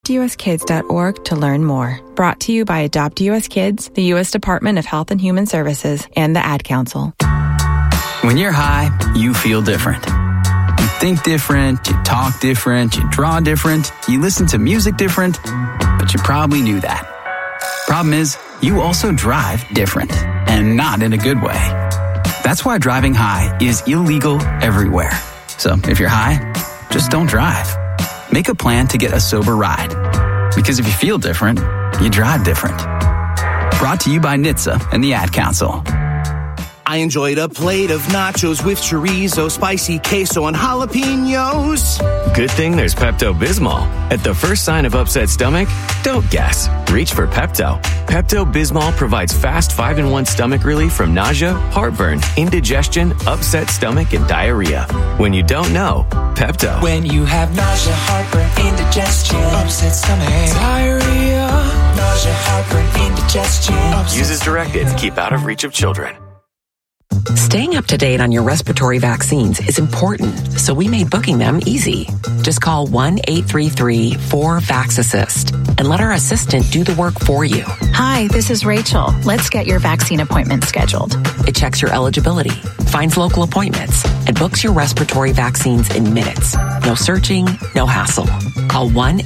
AdoptUSKids.org to learn more. Brought to you by Adopt US Kids, the U.S. Department of Health and Human Services, and the Ad Council. When you're high, you feel different. You think different, you talk different, you draw different, you listen to music different, but you probably knew that. Problem is, you also drive different, and not in a good way. That's why driving high is illegal everywhere. So if you're high, just don't drive. Make a plan to get a sober ride. Because if you feel different, you drive different. Brought to you by NHTSA and the Ad Council. I enjoyed a plate of nachos with chorizo, spicy queso, and jalapenos. Good thing there's Pepto-Bismol. At the first sign of upset stomach, don't guess. Reach for Pepto. Pepto-Bismol provides fast 5-in-1 stomach relief from nausea, heartburn, indigestion, upset stomach, and diarrhea. When you don't know, Pepto. When you have nausea, heartburn, indigestion, upset stomach, diarrhea, nausea, heartburn, indigestion. Use as directed to keep out of reach of children. Staying up to date on your respiratory vaccines is important, so we made booking them easy. Just call 1-833-4-VAX-ASSIST and let our assistant do the work for you. Hi, this is Rachel. Let's get your vaccine appointment scheduled. It checks your eligibility, finds local appointments, and books your respiratory vaccines in minutes. No searching, no hassle. Call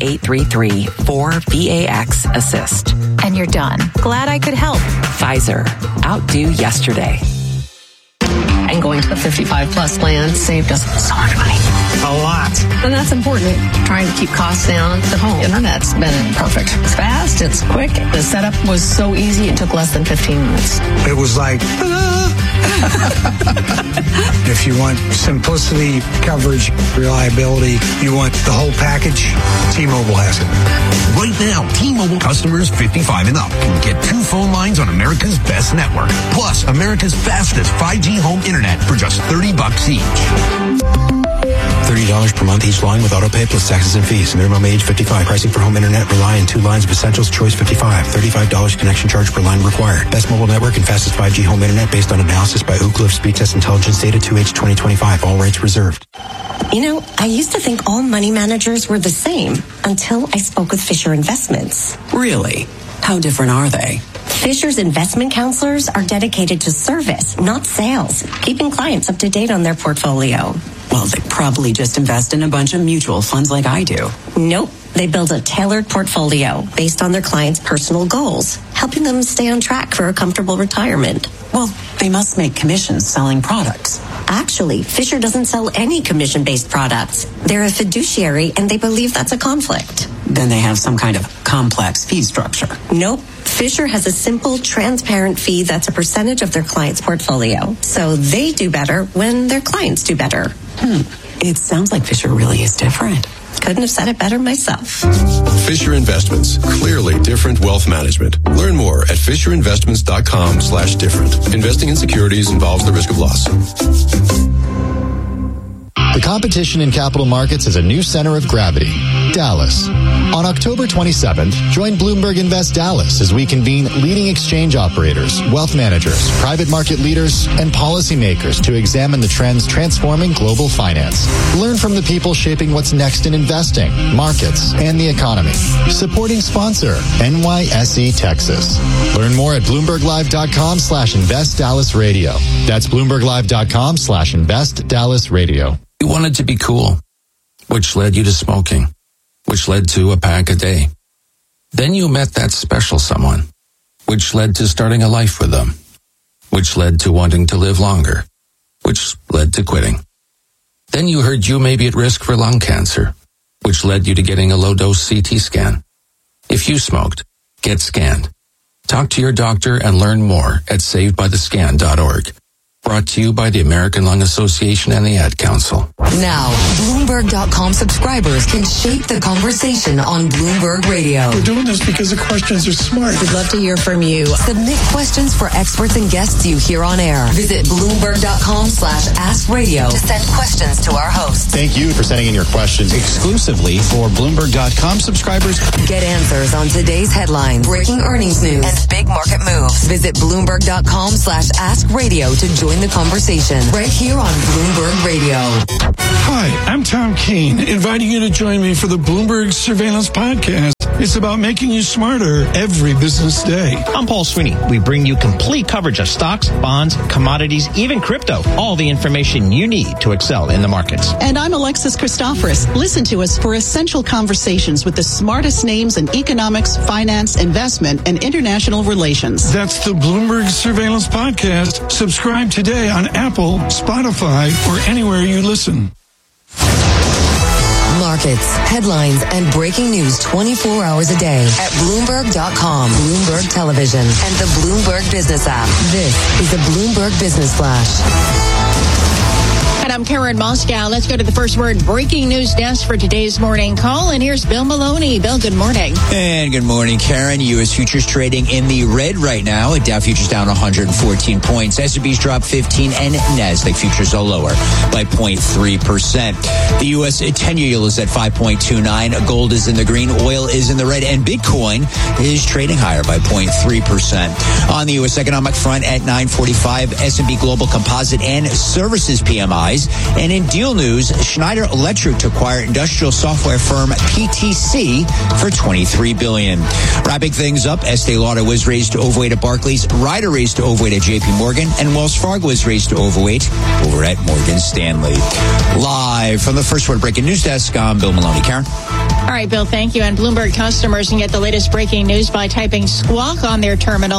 1-833-4-VAX-ASSIST. And you're done. Glad I could help. Pfizer. Outdo yesterday. And going to the 55-plus plan saved us so much money. A lot. And that's important. Trying to keep costs down at home. Internet's been perfect. It's fast. It's quick. The setup was so easy. It took less than 15 minutes. It was like, if you want simplicity, coverage, reliability, you want the whole package, T-Mobile has it. Right now, T-Mobile customers 55 and up can get 2 phone lines on America's best network, plus America's fastest 5G home internet for just $30 each. $30 per month each line with autopay plus taxes and fees. Minimum age 55. Pricing for home internet rely on 2 lines of essentials. Choice 55. $35 connection charge per line required. Best mobile network and fastest 5G home internet based on analysis by Oak Cliff Speed Test Intelligence data 2H 2025. All rates reserved. You know, I used to think all money managers were the same until I spoke with Fisher Investments. Really? How different are they? Fisher's investment counselors are dedicated to service, not sales, keeping clients up to date on their portfolio. Well, they probably just invest in a bunch of mutual funds like I do. Nope. They build a tailored portfolio based on their clients' personal goals, helping them stay on track for a comfortable retirement. Well, they must make commissions selling products. Actually, Fisher doesn't sell any commission-based products. They're a fiduciary, and they believe that's a conflict. Then they have some kind of complex fee structure. Nope. Fisher has a simple, transparent fee that's a percentage of their client's portfolio. So they do better when their clients do better. It sounds like Fisher really is different. Couldn't have said it better myself. Fisher Investments. Clearly different wealth management. Learn more at FisherInvestments.com/different. Investing in securities involves the risk of loss. The competition in capital markets is a new center of gravity, Dallas. On October 27th, join Bloomberg Invest Dallas as we convene leading exchange operators, wealth managers, private market leaders, and policymakers to examine the trends transforming global finance. Learn from the people shaping what's next in investing, markets, and the economy. Supporting sponsor, NYSE Texas. Learn more at BloombergLive.com/InvestDallasRadio. That's BloombergLive.com/InvestDallasRadio. You wanted to be cool, which led you to smoking, which led to a pack a day. Then you met that special someone, which led to starting a life with them, which led to wanting to live longer, which led to quitting. Then you heard you may be at risk for lung cancer, which led you to getting a low-dose CT scan. If you smoked, get scanned. Talk to your doctor and learn more at savedbythescan.org. Brought to you by the American Lung Association and the Ad Council. Now, Bloomberg.com subscribers can shape the conversation on Bloomberg Radio. We're doing this because the questions are smart. We'd love to hear from you. Submit questions for experts and guests you hear on air. Visit Bloomberg.com/AskRadio to send questions to our hosts. Thank you for sending in your questions exclusively for Bloomberg.com subscribers. Get answers on today's headlines, breaking earnings news, and big market moves. Visit Bloomberg.com/AskRadio to join join the conversation right here on Bloomberg Radio. Hi, I'm Tom Keene, inviting you to join me for the Bloomberg Surveillance Podcast. It's about making you smarter every business day. I'm Paul Sweeney. We bring you complete coverage of stocks, bonds, commodities, even crypto. All the information you need to excel in the markets. And I'm Alexis Christoforous. Listen to us for essential conversations with the smartest names in economics, finance, investment, and international relations. That's the Bloomberg Surveillance Podcast. Subscribe today on Apple, Spotify, or anywhere you listen. Markets, headlines, and breaking news 24 hours a day at Bloomberg.com, Bloomberg Television, and the Bloomberg Business app. This is the Bloomberg Business Flash. And I'm Karen Moscow. Let's go to the first word breaking news desk for today's morning call. And here's Bill Maloney. Bill, good morning. And good morning, Karen. U.S. futures trading in the red right now. Dow futures down 114 points. S&P's dropped 15 and NASDAQ futures are lower by 0.3%. The U.S. 10-year yield is at 5.29. Gold is in the green. Oil is in the red. And Bitcoin is trading higher by 0.3%. On the U.S. economic front at 9:45, S&P Global Composite and Services PMIs. And in deal news, Schneider Electric to acquire industrial software firm PTC for $23 billion. Wrapping things up, Estee Lauder was raised to overweight at Barclays, Ryder raised to overweight at JP Morgan, and Wells Fargo was raised to overweight over at Morgan Stanley. Live from the first word breaking news desk, I'm Bill Maloney. Karen? All right, Bill, thank you. And Bloomberg customers can get the latest breaking news by typing Squawk on their terminal,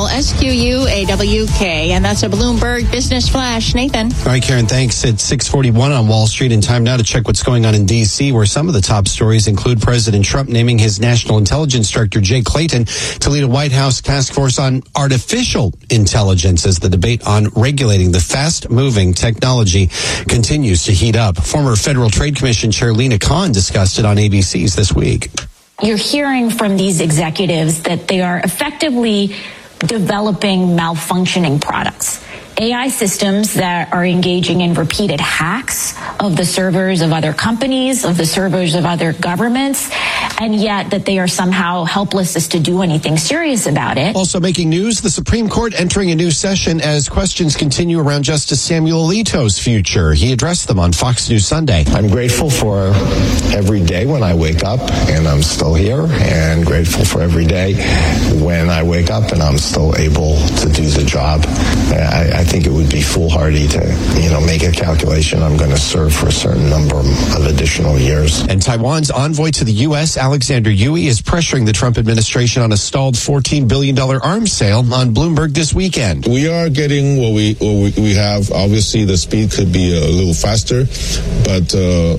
SQUAWK. And that's a Bloomberg Business Flash. Nathan. All right, Karen, thanks. It's 6:41 on Wall Street, and time now to check what's going on in D.C., where some of the top stories include President Trump naming his National Intelligence Director, Jay Clayton, to lead a White House task force on artificial intelligence as the debate on regulating the fast-moving technology continues to heat up. Former Federal Trade Commission Chair Lina Khan discussed it on ABC's This Week. You're hearing from these executives that they are effectively developing malfunctioning products. AI systems that are engaging in repeated hacks of the servers of other companies, of the servers of other governments, and yet that they are somehow helpless as to do anything serious about it. Also making news, the Supreme Court entering a new session as questions continue around Justice Samuel Alito's future. He addressed them on Fox News Sunday. I'm grateful for every day when I wake up and I'm still here, and grateful for every day when I wake up and I'm still able to do the job. I think it would be foolhardy to, make a calculation. I'm going to serve for a certain number of additional years. And Taiwan's envoy to the U.S., Alexander Yui, is pressuring the Trump administration on a stalled $14 billion arms sale on Bloomberg this weekend. We are getting what we have. Obviously, the speed could be a little faster, but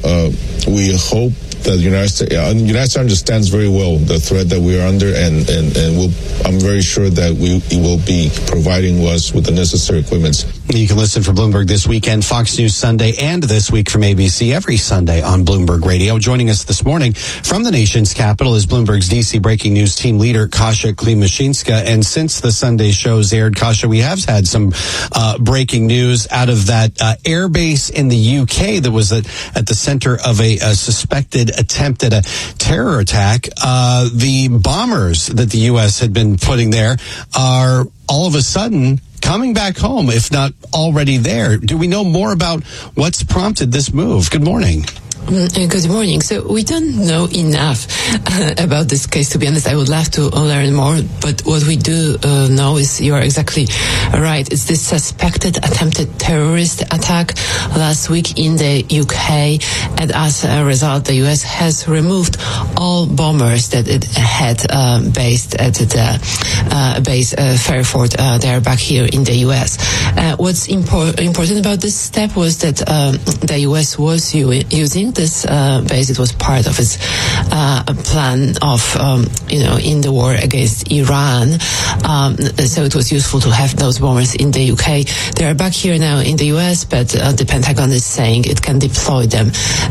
we hope that the United States understands very well the threat that we are under, and I'm very sure that it will be providing us with the necessary equipment. You can listen for Bloomberg This Weekend, Fox News Sunday, and This Week from ABC every Sunday on Bloomberg Radio. Joining us this morning from the nation's capital is Bloomberg's DC breaking news team leader, Kasia Klimashinska. And since the Sunday shows aired, Kasia, we have had some breaking news out of that air base in the UK that was at the center of a suspected attempt at a terror attack. The bombers that the U.S. had been putting there are all of a sudden coming back home, if not already there. Do we know more about what's prompted this move? Good morning. Good morning. So we don't know enough about this case, to be honest. I would love to learn more, but what we do know is you are exactly right. It's this suspected attempted terrorist attack last week in the UK, and as a result, the US has removed all bombers that it had based at the base Fairford. They are back here in the US. What's important about this step was that the US was using this base. It was part of its plan of, in the war against Iran. So it was useful to have those bombers in the UK. They are back here now in the US, but the Pentagon is saying it can deploy them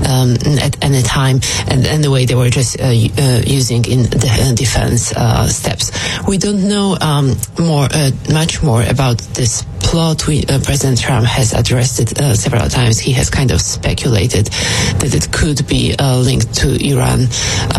at any time. And anyway, they were just using in the defense steps. We don't know much more about this plot. President Trump has addressed it several times. He has kind of speculated that it could be linked to Iran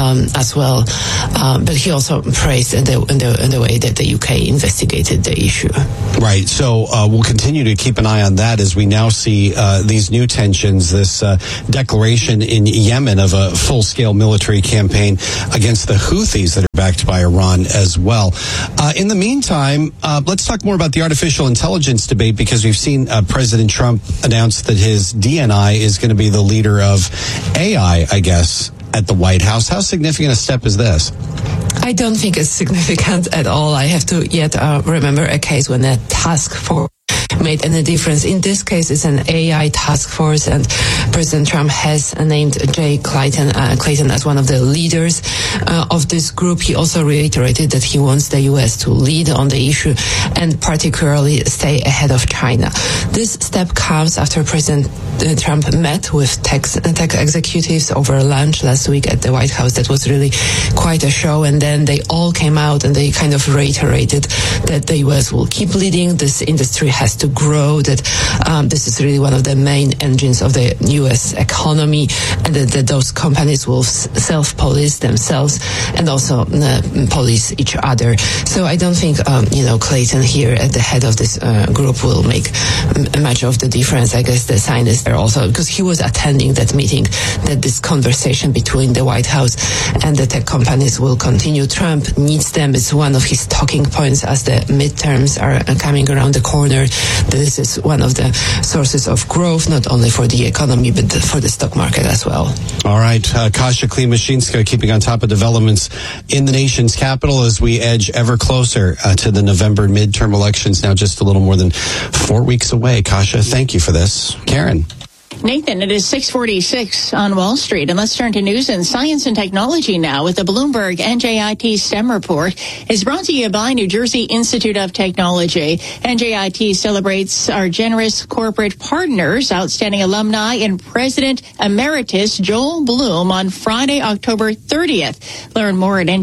as well. But he also praised the way that the UK investigated the issue. Right. So we'll continue to keep an eye on that as we now see these new tensions, this declaration in Yemen of a full-scale military campaign against the Houthis that are backed by Iran as well. In the meantime, let's talk more about the artificial intelligence debate, because we've seen President Trump announce that his DNI is going to be the leader of AI, I guess, at the White House. How significant a step is this? I don't think it's significant at all. I have to yet remember a case when a task force made any difference. In this case, it's an AI task force, and President Trump has named Jay Clayton as one of the leaders of this group. He also reiterated that he wants the U.S. to lead on the issue and particularly stay ahead of China. This step comes after President Trump met with tech executives over lunch last week at the White House. That was really quite a show, and then they all came out and they kind of reiterated that the U.S. will keep leading. This industry has to grow, that this is really one of the main engines of the U.S. economy, and that those companies will self-police themselves and also police each other. So I don't think, Clayton here at the head of this group will make much of the difference. I guess the sign is there also, because he was attending that meeting, that this conversation between the White House and the tech companies will continue. Trump needs them. It's one of his talking points as the midterms are coming around the corner. This is one of the sources of growth, not only for the economy, but for the stock market as well. All right. Kasia Klimashinska keeping on top of developments in the nation's capital as we edge ever closer to the November midterm elections, now just a little more than 4 weeks away. Kasia, thank you for this. Karen. Nathan, it is 6:46 on Wall Street, and let's turn to news and science and technology now with the Bloomberg NJIT STEM report. It's brought to you by New Jersey Institute of Technology. NJIT celebrates our generous corporate partners, outstanding alumni, and President Emeritus Joel Bloom on Friday, October 30th. Learn more at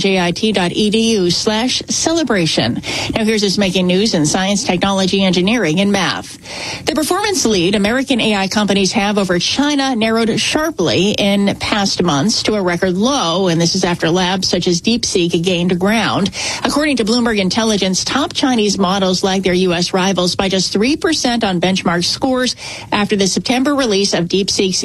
njit.edu/celebration. Now here's us making news in science, technology, engineering, and math. The performance lead American AI companies have over China narrowed sharply in past months to a record low, and this is after labs such as DeepSeek gained ground. According to Bloomberg Intelligence, top Chinese models lag their U.S. rivals by just 3% on benchmark scores after the September release of DeepSeek's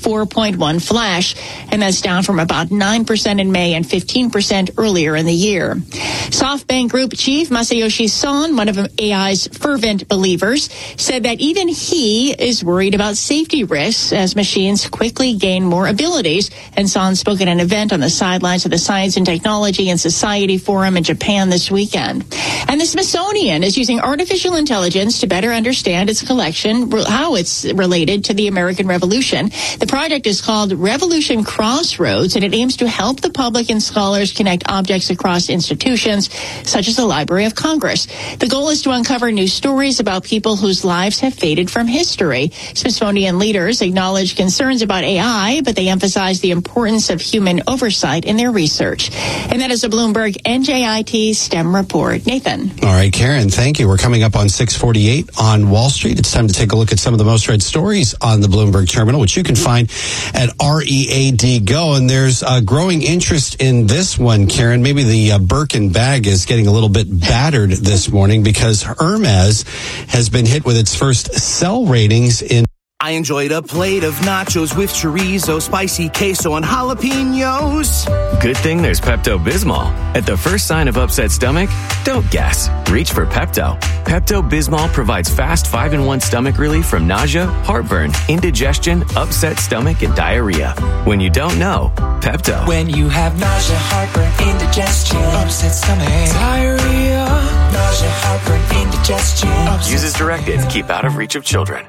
V4.1 Flash, and that's down from about 9% in May and 15% earlier in the year. SoftBank Group Chief Masayoshi Son, one of AI's fervent believers, said that even he is worried about safety risks as machines quickly gain more abilities. And Son spoke at an event on the sidelines of the Science and Technology and Society Forum in Japan this weekend. And the Smithsonian is using artificial intelligence to better understand its collection, how it's related to the American Revolution. The project is called Revolution Crossroads, and it aims to help the public and scholars connect objects across institutions, such as the Library of Congress. The goal is to uncover new stories about people whose lives have faded from history. Smithsonian leaders acknowledge concerns about AI, but they emphasize the importance of human oversight in their research. And that is a Bloomberg NJIT STEM report. Nathan. All right, Karen, thank you. We're coming up on 6:48 on Wall Street. It's time to take a look at some of the most read stories on the Bloomberg Terminal, which you can find at READ Go. And there's a growing interest in this one, Karen. Maybe the Birkin bag is getting a little bit battered this morning because Hermes has been hit with its first sell ratings in. I enjoyed a plate of nachos with chorizo, spicy queso, and jalapenos. Good thing there's Pepto-Bismol. At the first sign of upset stomach, don't guess. Reach for Pepto. Pepto-Bismol provides fast 5-in-1 stomach relief from nausea, heartburn, indigestion, upset stomach, and diarrhea. When you don't know, Pepto. When you have nausea, heartburn, indigestion, upset stomach, diarrhea, nausea, heartburn, indigestion. Use as directed. Keep out of reach of children.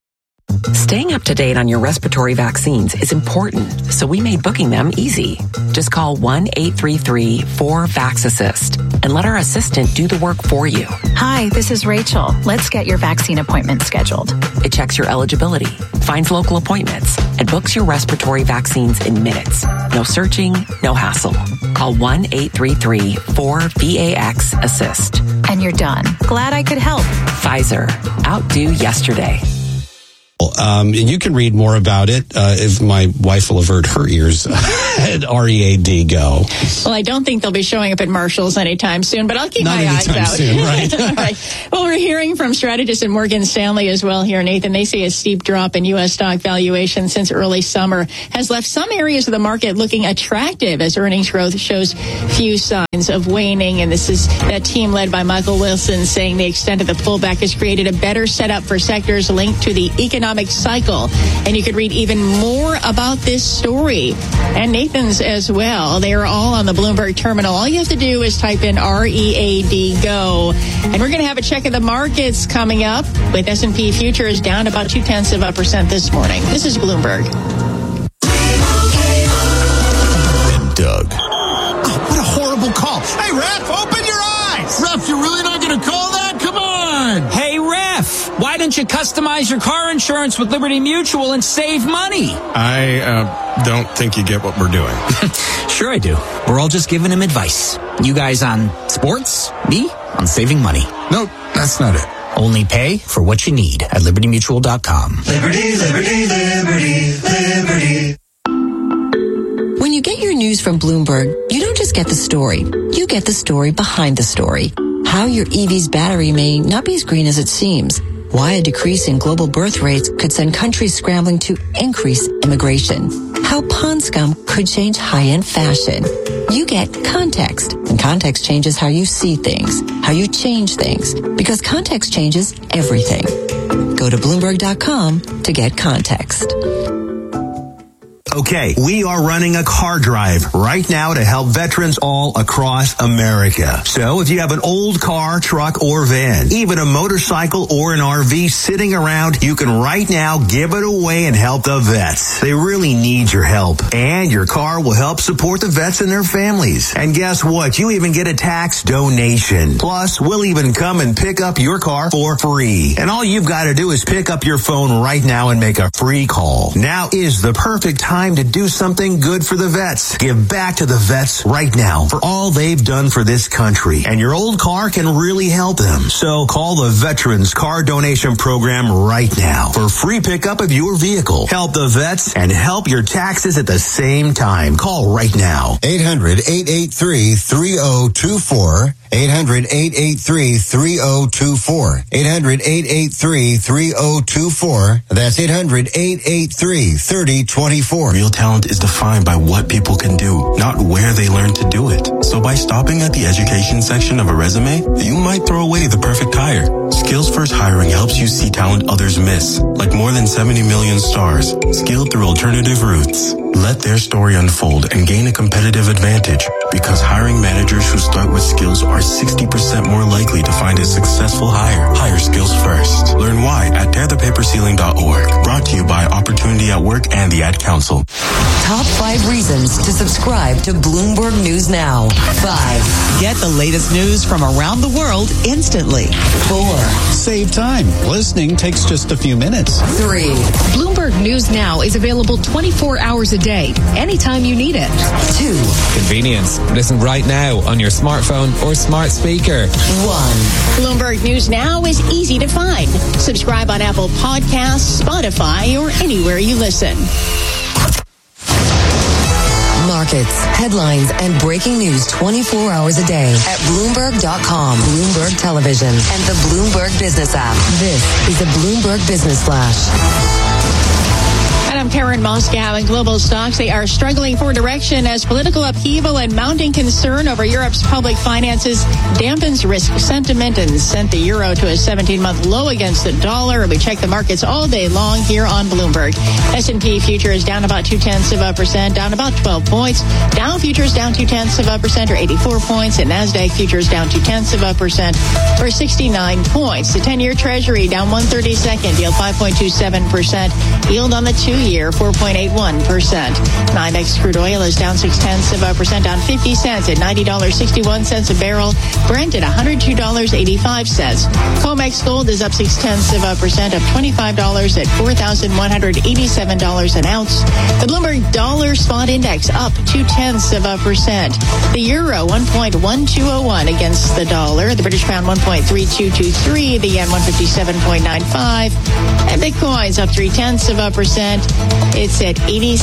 Staying up to date on your respiratory vaccines is important, so we made booking them easy. Just call 1-833-4VAX-ASSIST and let our assistant do the work for you. Hi, this is Rachel. Let's get your vaccine appointment scheduled. It checks your eligibility, finds local appointments, and books your respiratory vaccines in minutes. No searching, no hassle. Call 1-833-4VAX-ASSIST. And you're done. Glad I could help. Pfizer. Outdo yesterday. You can read more about it if my wife will avert her ears at READ Go. Well, I don't think they'll be showing up at Marshall's anytime soon, but I'll keep Not my eyes anytime out. soon, right? All right. Well, we're hearing from strategists at Morgan Stanley as well here, Nathan. They say a steep drop in U.S. stock valuation since early summer has left some areas of the market looking attractive as earnings growth shows few signs of waning. And this is that team led by Michael Wilson saying the extent of the pullback has created a better setup for sectors linked to the economic cycle. And you could read even more about this story and Nathan's as well. They are all on the Bloomberg terminal. All you have to do is type in READ Go. And we're going to have a check of the markets coming up with S&P futures down about 0.2% this morning. This is Bloomberg. And Doug. Oh, what a horrible call. Hey, Ref, open your eyes. Ref, you're really not going to call that? Come on. Hey, Ref, why don't you customize your car insurance with Liberty Mutual and save money? I don't think you get what we're doing. Sure I do. We're all just giving him advice. You guys on sports, me on saving money. Nope, that's not it. Only pay for what you need at libertymutual.com. Liberty, liberty, liberty, liberty. When you get your news from Bloomberg, you don't just get the story. You get the story behind the story. How your EV's battery may not be as green as it seems. Why a decrease in global birth rates could send countries scrambling to increase immigration. How pond scum could change high-end fashion. You get context, and context changes how you see things, how you change things, because context changes everything. Go to Bloomberg.com to get context. Okay, we are running a car drive right now to help veterans all across America. So if you have an old car, truck, or van, even a motorcycle or an RV sitting around, you can right now give it away and help the vets. They really need your help. And your car will help support the vets and their families. And guess what? You even get a tax donation. Plus, we'll even come and pick up your car for free. And all you've got to do is pick up your phone right now and make a free call. Now is the perfect time to do something good for the vets. Give back to the vets right now for all they've done for this country. And your old car can really help them. So call the Veterans Car Donation Program right now for free pickup of your vehicle. Help the vets and help your taxes at the same time. Call right now. 800-883-3024. 800-883-3024. 800-883-3024. That's 800-883-3024. Real talent is defined by what people can do, not where they learn to do it. So by stopping at the education section of a resume, you might throw away the perfect hire. Skills First Hiring helps you see talent others miss, like more than 70 million stars, skilled through alternative routes. Let their story unfold and gain a competitive advantage, because hiring managers who start with skills are 60% more likely to find a successful hire. Hire skills first. Learn why at tearthepaperceiling.org. Brought to you by Opportunity at Work and the Ad Council. Top 5 reasons to subscribe to Bloomberg News Now. 5. Get the latest news from around the world instantly. 4. Save time. Listening takes just a few minutes. 3. Bloomberg News Now is available 24 hours a day, anytime you need it. 2. Convenience. Listen right now on your smartphone or smart speaker. 1. Bloomberg News Now is easy to find. Subscribe on Apple Podcasts, Spotify, or anywhere you listen. Markets, headlines, and breaking news 24 hours a day at Bloomberg.com, Bloomberg Television, and the Bloomberg Business app. This is the Bloomberg Business Flash. And I'm Karen Moscow. In global stocks, they are struggling for direction as political upheaval and mounting concern over Europe's public finances dampens risk sentiment and sent the euro to a 17-month low against the dollar. We check the markets all day long here on Bloomberg. S&P futures down about 0.2%, down about 12 points. Dow futures down 0.2% or 84 points, and Nasdaq futures down 0.2% or 69 points. The 10-year Treasury down 1/32, yield 5.27%. Yield on the 2-year year, 4.81%. NYMEX crude oil is down 0.6%, down 50 cents at $90.61 a barrel. Brent at $102.85. COMEX gold is up 0.6%, up $25 at $4,187 an ounce. The Bloomberg Dollar Spot Index up 0.2%. The euro 1.1201 against the dollar. The British pound 1.3223. The yen 157.95. And Bitcoin's up 0.3%. It's at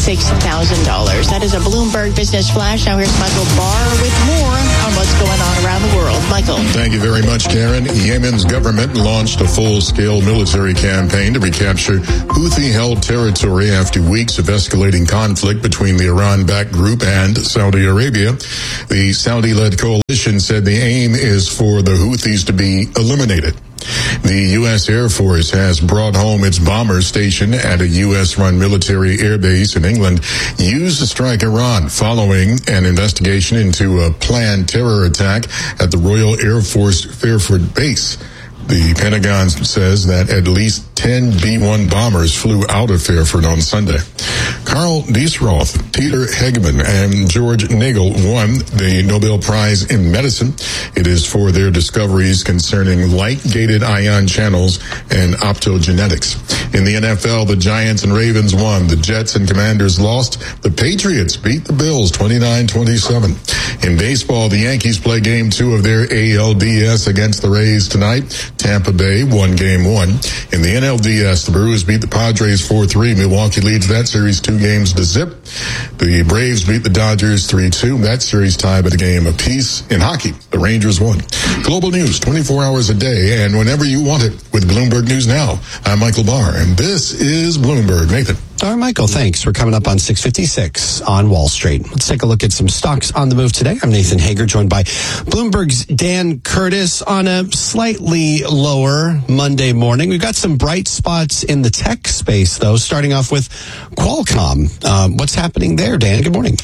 $86,000. That is a Bloomberg Business Flash. Now here's Michael Barr with more on what's going on around the world. Michael. Thank you very much, Karen. Yemen's government launched a full-scale military campaign to recapture Houthi-held territory after weeks of escalating conflict between the Iran-backed group and Saudi Arabia. The Saudi-led coalition said the aim is for the Houthis to be eliminated. The U.S. Air Force has brought home its bombers stationed at a U.S.-run military airbase in England used to strike Iran following an investigation into a planned terror attack at the Royal Air Force Fairford base. The Pentagon says that at least 10 B-1 bombers flew out of Fairford on Sunday. Carl Diesroth, Peter Hegeman, and George Nagel won the Nobel Prize in Medicine. It is for their discoveries concerning light-gated ion channels and optogenetics. In the NFL, the Giants and Ravens won. The Jets and Commanders lost. The Patriots beat the Bills 29-27. In baseball, the Yankees play Game 2 of their ALDS against the Rays tonight. Tampa Bay won Game 1. In the NLDS, the Brewers beat the Padres 4-3. Milwaukee leads that series 2-0. The Braves beat the Dodgers 3-2. That series tied at a game apiece. In hockey, the Rangers won. Global news 24 hours a day and whenever you want it with Bloomberg News Now. I'm Michael Barr, and this is Bloomberg. Nathan. All right, Michael, thanks. We're coming up on 6:56 on Wall Street. Let's take a look at some stocks on the move today. I'm Nathan Hager, joined by Bloomberg's Dan Curtis on a slightly lower Monday morning. We've got some bright spots in the tech space, though, starting off with Qualcomm. What's happening there, Dan? Good morning.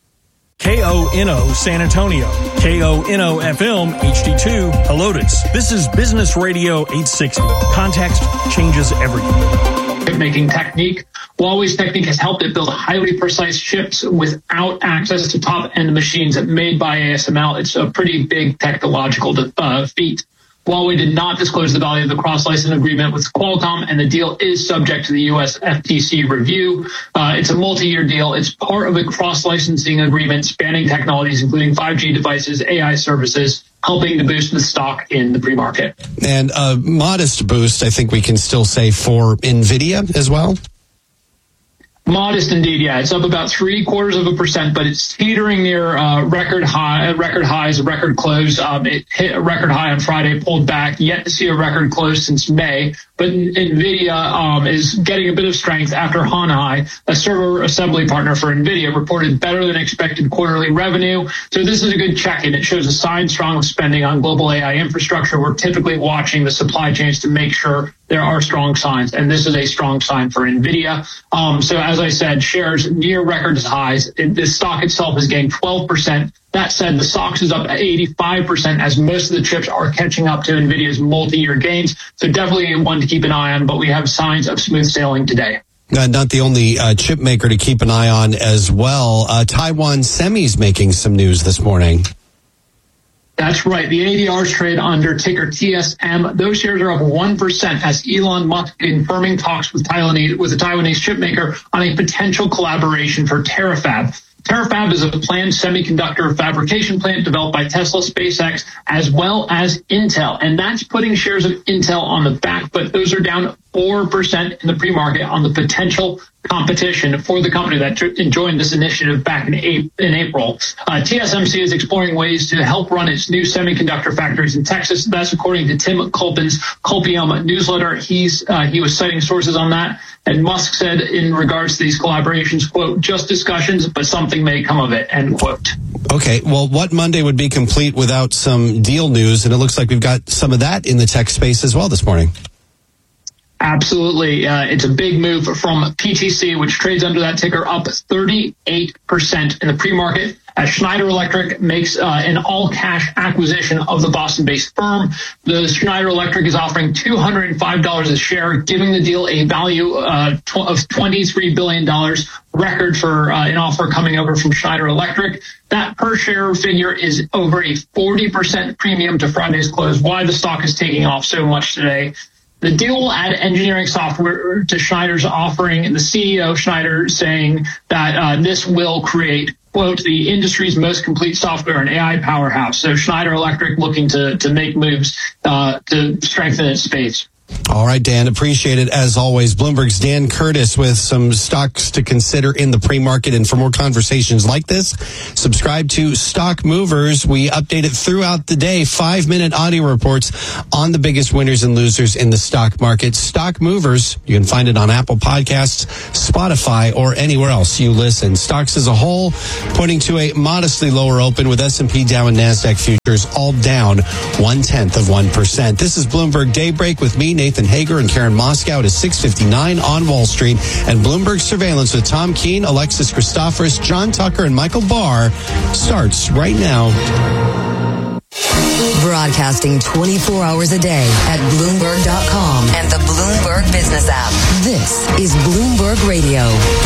KONO San Antonio, KONO FM HD2 Helotes. This is Business Radio 860. Context changes everything. Making technique. Huawei's technique has helped it build highly precise chips without access to top-end machines made by ASML. It's a pretty big technological feat. Huawei did not disclose the value of the cross-license agreement with Qualcomm, and the deal is subject to the U.S. FTC review. It's a multi-year deal. It's part of a cross-licensing agreement spanning technologies, including 5G devices, AI services, helping to boost the stock in the pre-market. And a modest boost, I think we can still say, for NVIDIA as well? Modest indeed, yeah. It's up about 0.75%, but it's teetering near record highs, a record close. It hit a record high on Friday, pulled back, yet to see a record close since May. But NVIDIA is getting a bit of strength after Hanai, a server assembly partner for NVIDIA, reported better than expected quarterly revenue. So this is a good check-in. It shows a sign strong of spending on global AI infrastructure. We're typically watching the supply chains to make sure there are strong signs, and this is a strong sign for NVIDIA. So as I said, shares near record highs. The stock itself is getting 12%. That said, the SOX is up 85% as most of the chips are catching up to NVIDIA's multi-year gains. So definitely one to keep an eye on, but we have signs of smooth sailing today. Not the only chip maker to keep an eye on as well. Taiwan Semi's making some news this morning. That's right. The ADRs trade under ticker TSM. Those shares are up 1% as Elon Musk confirming talks with the Taiwanese chipmaker on a potential collaboration for Terafab. Terafab is a planned semiconductor fabrication plant developed by Tesla, SpaceX, as well as Intel. And that's putting shares of Intel on the back, but those are down 4% in the pre-market on the potential competition for the company that joined this initiative back in April. TSMC is exploring ways to help run its new semiconductor factories in Texas. That's according to Tim Colpin's Colpium newsletter. He was citing sources on that. And Musk said in regards to these collaborations, quote, just discussions, but something may come of it, end quote. Okay, well, what Monday would be complete without some deal news? And it looks like we've got some of that in the tech space as well this morning. Absolutely. It's a big move from PTC, which trades under that ticker, up 38% in the pre-market as Schneider Electric makes an all-cash acquisition of the Boston-based firm. The Schneider Electric is offering $205 a share, giving the deal a value of $23 billion, record for an offer coming over from Schneider Electric. That per share figure is over a 40% premium to Friday's close. Why the stock is taking off so much today. The deal will add engineering software to Schneider's offering, and the CEO, Schneider, saying that this will create, quote, the industry's most complete software and AI powerhouse. So Schneider Electric looking to make moves to strengthen its space. All right, Dan, appreciate it as always. Bloomberg's Dan Curtis with some stocks to consider in the pre-market. And for more conversations like this, subscribe to Stock Movers. We update it throughout the day. 5-minute audio reports on the biggest winners and losers in the stock market. Stock Movers, you can find it on Apple Podcasts, Spotify, or anywhere else you listen. Stocks as a whole pointing to a modestly lower open with S&P, Dow, and NASDAQ futures all down 0.1%. This is Bloomberg Daybreak with me, Nathan Hager, and Karen Moscow. It is 6:59 on Wall Street, and Bloomberg Surveillance with Tom Keene, Alexis Christoforous, John Tucker, and Michael Barr starts right now. Broadcasting 24 hours a day at Bloomberg.com and the Bloomberg Business app. This is Bloomberg Radio.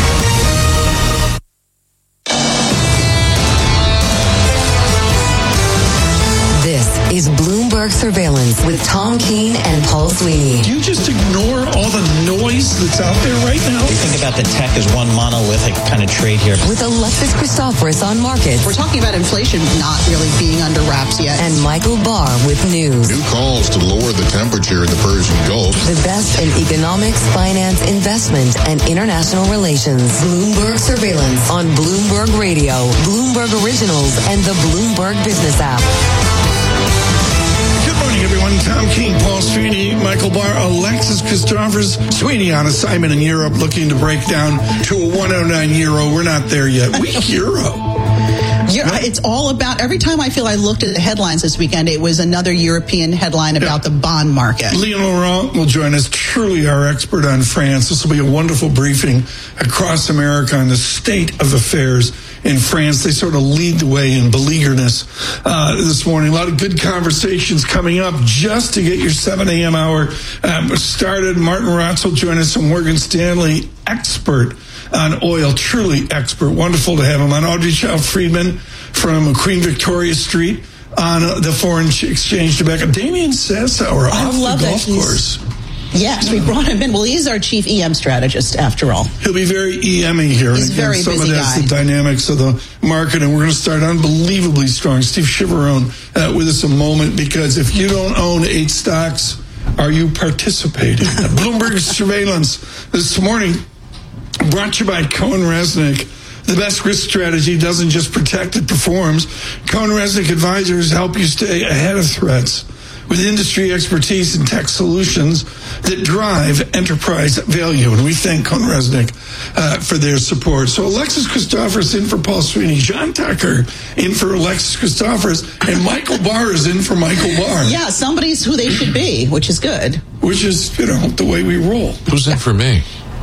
This is Bloomberg Surveillance with Tom Keene and Paul Sweeney. Do you just ignore all the noise that's out there right now? We think about the tech as one monolithic kind of trade here. With Alexis Christoforous on markets. We're talking about inflation not really being under wraps yet. And Michael Barr with news. New calls to lower the temperature in the Persian Gulf. The best in economics, finance, investment, and international relations. Bloomberg Surveillance on Bloomberg Radio, Bloomberg Originals, and the Bloomberg Business app. Good morning, everyone. Tom Keene, Paul Sweeney, Michael Barr, Alexis Christoforous. Sweeney on assignment in Europe, looking to break down to a 109 euro. We're not there yet. Weak euro. Yeah, it's all about, every time I feel I looked at the headlines this weekend, it was another European headline about the bond market. Leon Laurent will join us, truly our expert on France. This will be a wonderful briefing across America on the state of affairs in France. They sort of lead the way in beleaguerness this morning. A lot of good conversations coming up just to get your 7 a.m. hour started. Martin Rotz will join us, a Morgan Stanley expert on oil, truly expert. Wonderful to have him on. Audrey Child-Friedman from Queen Victoria Street on the foreign exchange tobacco. Damian Sassower off the golf course. Yes, we brought him in. Well, he's our chief EM strategist, after all. He'll be very EM-y here. He's and again, very some busy of that's guy. the dynamics of the market, and we're going to start unbelievably strong. Steve Chivarone with us a moment, because if you don't own 8 stocks, are you participating? Bloomberg Surveillance this morning brought to you by Cohen Resnick. The best risk strategy doesn't just protect, it performs. Cohen Resnick advisors help you stay ahead of threats with industry expertise and tech solutions that drive enterprise value. And we thank Cohen Resnick for their support. So Alexis Christoforous in for Paul Sweeney, John Tucker in for Alexis Christoforous, and Michael Barr is in for Michael Barr. Yeah, somebody's who they should be, which is good. Which is, the way we roll. Who's in for me?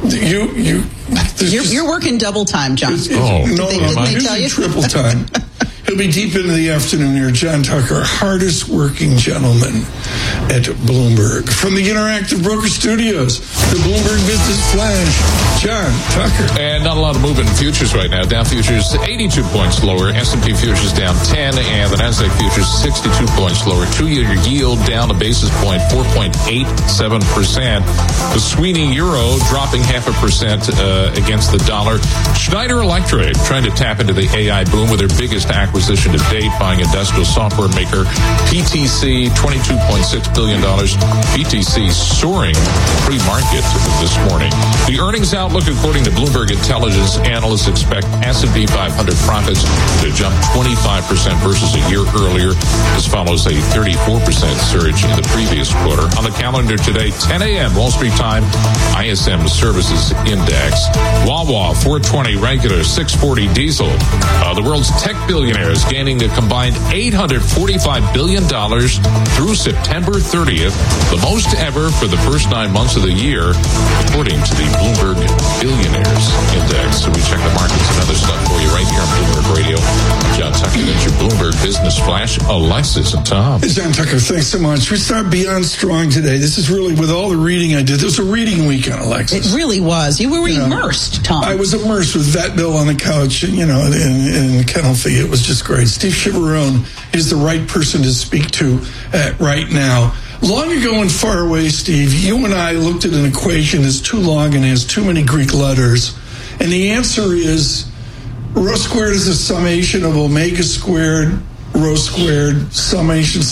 You're working double time, John. No, usually triple time. He'll be deep into the afternoon here. John Tucker, hardest working gentleman at Bloomberg. From the Interactive Broker Studios, the Bloomberg Business Flash, John Tucker. And not a lot of movement in futures right now. Dow futures 82 points lower. S&P futures down 10, and the Nasdaq futures 62 points lower. 2-year yield down a basis point, 4.87%. The Sweeney euro dropping 0.5% against the dollar. Schneider Electric trying to tap into the AI boom with their biggest acquisition to date, buying industrial software maker PTC, $22.6 billion. PTC soaring pre-market this morning. The earnings outlook, according to Bloomberg Intelligence, analysts expect S&P 500 profits to jump 25% versus a year earlier. This follows a 34% surge in the previous quarter. On the calendar today, 10 a.m. Wall Street time, ISM Services Index. Wawa, 420 regular, 640 diesel. The world's tech billionaire billionaires, gaining a combined $845 billion through September 30th, the most ever for the first 9 months of the year, according to the Bloomberg Billionaires Index. So we check the markets and other stuff for you right here on Bloomberg Radio. John Tucker, that's your Bloomberg Business Flash. Alexis and Tom. Hey, John Tucker, thanks so much. We start Beyond Strong today. This is really, with all the reading I did, it was a reading weekend, Alexis. It really was. You were immersed, Tom. I was immersed with Vet Bill on the couch, and, in Kennel Fee. It was just great. Steve Chivarone is the right person to speak to right now. Long ago and far away, Steve, you and I looked at an equation that's too long and has too many Greek letters. And the answer is rho squared is the summation of omega squared, rho squared, summation.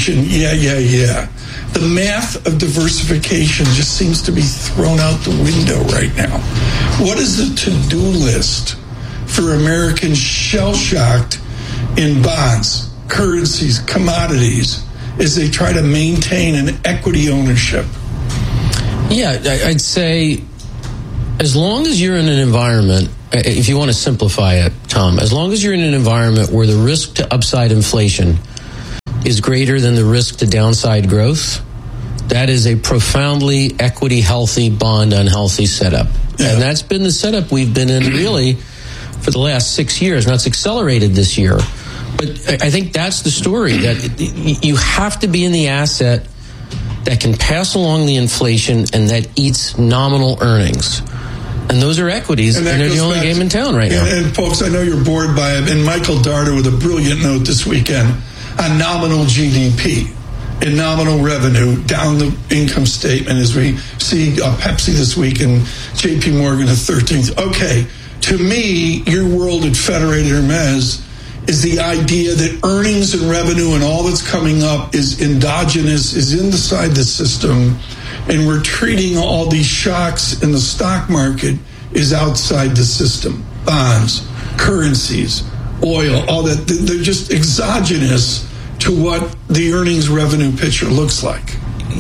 Yeah. The math of diversification just seems to be thrown out the window right now. What is the to-do list for Americans shell-shocked in bonds, currencies, commodities, as they try to maintain an equity ownership? Yeah, I'd say as long as you're in an environment, if you want to simplify it, Tom, as long as you're in an environment where the risk to upside inflation is greater than the risk to downside growth, that is a profoundly equity healthy, bond unhealthy setup. Yeah. And that's been the setup we've been in really for the last 6 years. Now it's accelerated this year. But I think that's the story, that you have to be in the asset that can pass along the inflation and that eats nominal earnings. And those are equities, and they're the only game in town right now. And folks, I know you're bored by it. And Michael Darter with a brilliant note this weekend on nominal GDP and nominal revenue down the income statement as we see Pepsi this week and JP Morgan the 13th. Okay, to me, your world at Federated Hermes is the idea that earnings and revenue and all that's coming up is endogenous, is inside the system, and we're treating all these shocks in the stock market is outside the system. Bonds, currencies, oil, all that, they're just exogenous to what the earnings revenue picture looks like.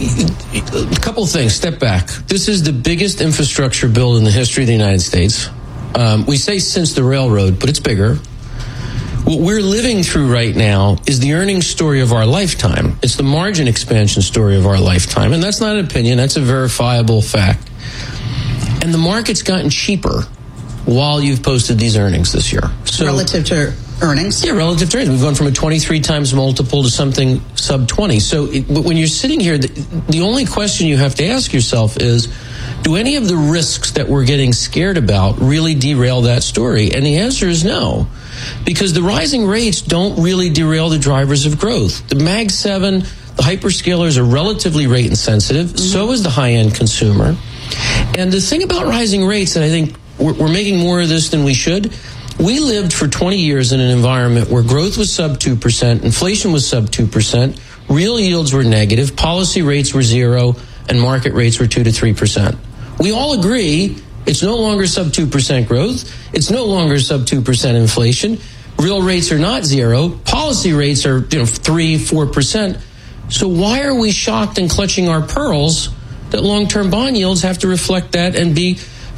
A couple things, step back. This is the biggest infrastructure bill in the history of the United States. We say since the railroad, but it's bigger. What we're living through right now is the earnings story of our lifetime. It's the margin expansion story of our lifetime. And that's not an opinion. That's a verifiable fact. And the market's gotten cheaper while you've posted these earnings this year. So, relative to earnings? Yeah, relative to earnings. We've gone from a 23 times multiple to something sub 20. So but when you're sitting here, the only question you have to ask yourself is, do any of the risks that we're getting scared about really derail that story? And the answer is no. Because the rising rates don't really derail the drivers of growth. The Mag 7, the hyperscalers are relatively rate insensitive. Mm-hmm. So is the high-end consumer. And the thing about rising rates, and I think we're making more of this than we should, we lived for 20 years in an environment where growth was sub 2%, inflation was sub 2%, real yields were negative, policy rates were zero, and market rates were 2 to 3%. We all agree it's no longer sub 2% growth. It's no longer sub 2% inflation. Real rates are not zero. Policy rates are 3, 4%. So why are we shocked and clutching our pearls that long-term bond yields have to reflect that and be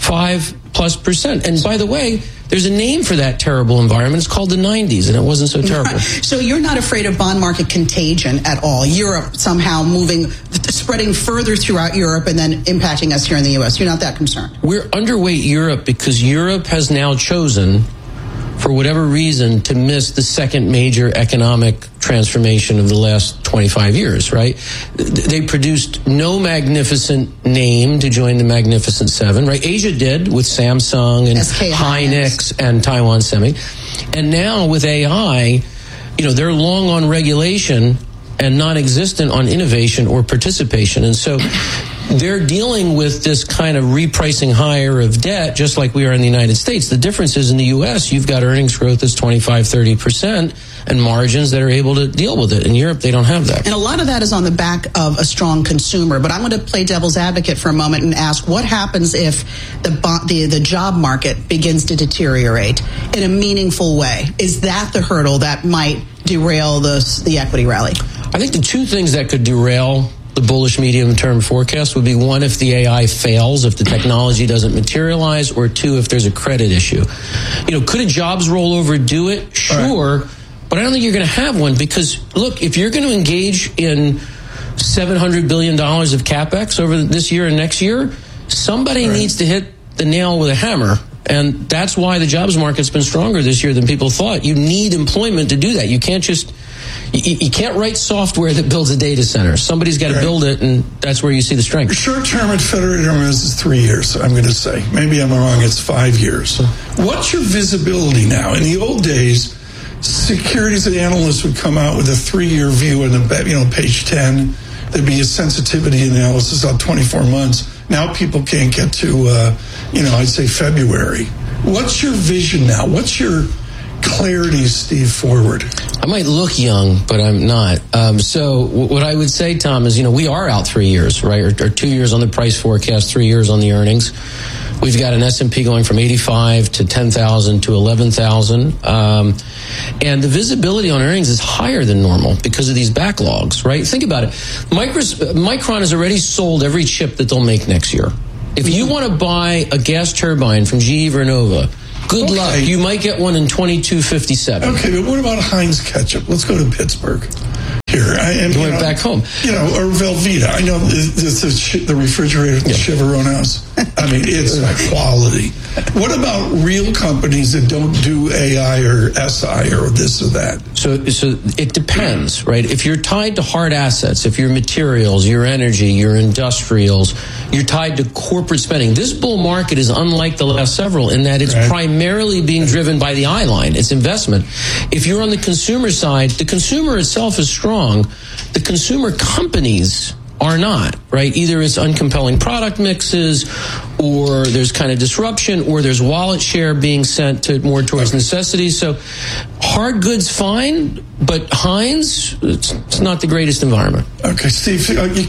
5+%? And by the way, there's a name for that terrible environment. It's called the 90s, and it wasn't so terrible. So you're not afraid of bond market contagion at all? Europe somehow spreading further throughout Europe and then impacting us here in the U.S. You're not that concerned? We're underweight Europe because Europe has now chosen, for whatever reason, to miss the second major economic transformation of the last 25 years, right? They produced no magnificent name to join the Magnificent Seven, right? Asia did with Samsung and SK Hynix and Taiwan Semi. And now with AI, they're long on regulation and non-existent on innovation or participation. And so they're dealing with this kind of repricing higher of debt, just like we are in the United States. The difference is in the U.S., you've got earnings growth that's 25, 30% and margins that are able to deal with it. In Europe, they don't have that. And a lot of that is on the back of a strong consumer. But I'm going to play devil's advocate for a moment and ask, what happens if the job market begins to deteriorate in a meaningful way? Is that the hurdle that might derail the equity rally? I think the two things that could derail the bullish medium-term forecast would be, one, if the AI fails, if the technology doesn't materialize, or two, if there's a credit issue. Could a jobs rollover do it? Sure. Right. But I don't think you're going to have one because, look, if you're going to engage in $700 billion of CapEx over this year and next year, somebody needs to hit the nail with a hammer. And that's why the jobs market's been stronger this year than people thought. You need employment to do that. You can't just... You can't write software that builds a data center. Somebody's got to build it, and that's where you see the strength. Short term at Federated Hermes is 3 years, I'm going to say. Maybe I'm wrong, it's 5 years. What's your visibility now? In the old days, securities analysts would come out with a 3-year view on the, page 10. There'd be a sensitivity analysis on 24 months. Now people can't get to, I'd say February. What's your vision now? What's your clarity, Steve, forward? I might look young, but I'm not. So what I would say, Tom, is, we are out 3 years, right? Or 2 years on the price forecast, 3 years on the earnings. We've got an S&P going from 85 to 10,000 to 11,000. And the visibility on earnings is higher than normal because of these backlogs, right? Think about it. Micron has already sold every chip that they'll make next year. If you want to buy a gas turbine from GE Vernova, good luck. You might get one in 2257. Okay, but what about Heinz ketchup? Let's go to Pittsburgh. Here, went back home. Or Velveeta. I know the refrigerator at the Chevron house. I mean, it's quality. What about real companies that don't do AI or SI or this or that? So it depends, right? If you're tied to hard assets, if you're materials, your energy, your industrials, you're tied to corporate spending. This bull market is unlike the last several in that it's primarily being driven by the eye line. It's investment. If you're on the consumer side, the consumer itself is strong. The consumer companies are not, right? Either it's uncompelling product mixes, or there's kind of disruption, or there's wallet share being sent to more towards necessities. So hard goods fine, but Heinz, it's not the greatest environment. Okay, Steve,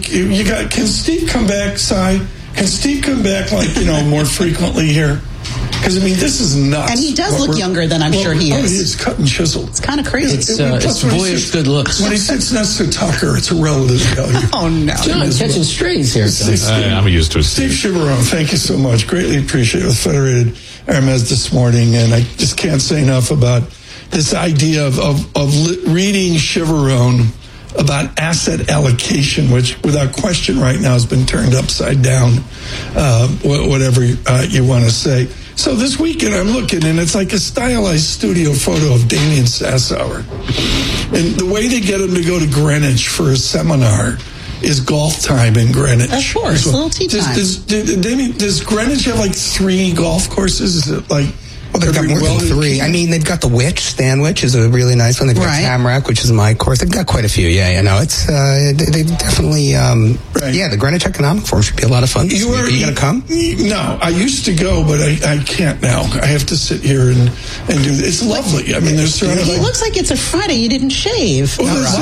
can Steve come back, Cy? Can Steve come back more frequently here? Because, this is nuts. And he does look younger than I'm sure he is. He's cut and chiseled. It's kind of crazy. It's boyish good looks. When he sits next to Tucker, it's a relative value. Oh, no. John, catching strays here. I'm used to it. Steve Chivarone, thank you so much. Greatly appreciate it with Federated Hermes this morning. And I just can't say enough about this idea of reading Chivarone about asset allocation, which without question right now has been turned upside down, whatever you want to say. So this weekend I'm looking, and it's like a stylized studio photo of Damien Sassower. And the way they get him to go to Greenwich for a seminar is golf time in Greenwich. Of course, a little tea time. Does Greenwich have 3 golf courses? Is it Well, they've got more than 3. They've got the Witch, Stanwich is a really nice one. They've got Tamarack, which is my course. They've got quite a few. It's they definitely the Greenwich Economic Forum should be a lot of fun. Are you going to come? No, I used to go, but I can't now. I have to sit here and do this. It's lovely. There's it looks like it's a Friday. You didn't shave.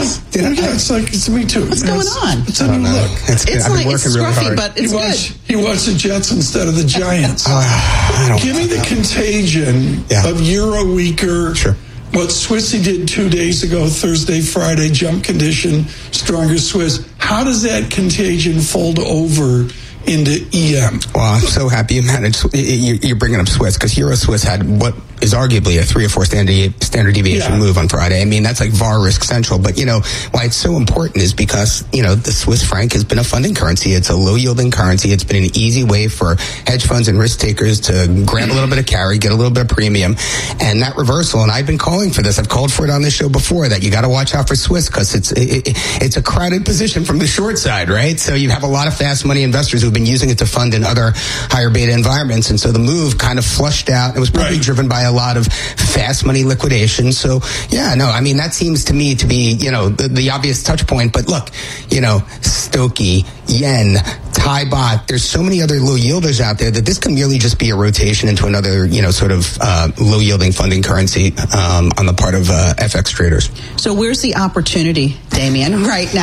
It's me too. What's going on? It's a new look. It's scruffy, but it's good. He watched the Jets instead of the Giants. Give me the contagion of Euro weaker. Sure. What Swissy did 2 days ago, Thursday, Friday, jump condition, stronger Swiss. How does that contagion fold over into EM? Well, I'm so happy you managed. You're bringing up Swiss because Euro Swiss had what is arguably a 3 or 4 standard deviation move on Friday. That's like VAR risk central. But why it's so important is because the Swiss franc has been a funding currency. It's a low yielding currency. It's been an easy way for hedge funds and risk takers to grab a little bit of carry, get a little bit of premium, and that reversal. And I've been calling for this. I've called for it on this show before that you got to watch out for Swiss because it's a crowded position from the short side, right? So you have a lot of fast money investors who've been using it to fund in other higher beta environments, and so the move kind of flushed out. It was probably driven by a lot of fast money liquidation. So that seems to me to be the obvious touch point. But look, Stokie, yen, Thai baht, there's so many other low yielders out there that this can merely just be a rotation into another low yielding funding currency on the part of FX traders. So where's the opportunity, Damien, right now?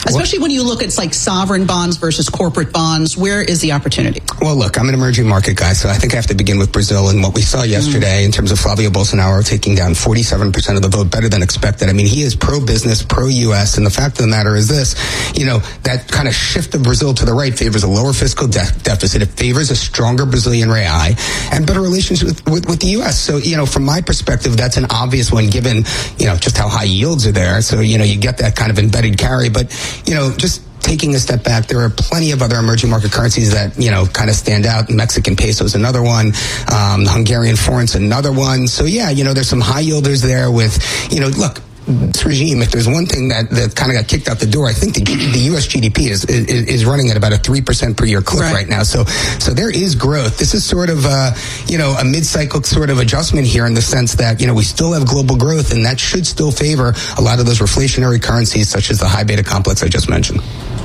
Especially when you look at like sovereign bonds versus corporate bonds, where is the opportunity? Well, look, I'm an emerging market guy, so I think I have to begin with Brazil and what we saw yesterday in terms of Flavio Bolsonaro taking down 47% of the vote, better than expected. I mean, he is pro-business, pro-U.S., and the fact of the matter is this, that kind of shift of Brazil to the right favors a lower fiscal deficit. It favors a stronger Brazilian real and better relations with the U.S. So, from my perspective, that's an obvious one given, just how high yields are there. So, you get that kind of embedded carry. But, just taking a step back, there are plenty of other emerging market currencies that, kind of stand out. Mexican peso is another one. Hungarian forint's another one. So, there's some high yielders there with, look, this regime, if there's one thing that kind of got kicked out the door, I think the U.S. GDP is running at about a 3% per year clip right now. So there is growth. This is sort of a mid-cycle sort of adjustment here in the sense that, we still have global growth, and that should still favor a lot of those reflationary currencies such as the high beta complex I just mentioned.